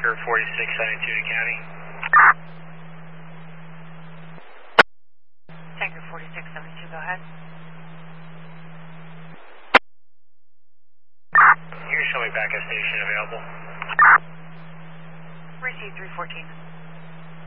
Tanker 4672 to County. Tanker 4672, go ahead. You can show me back at station available. Receive 314.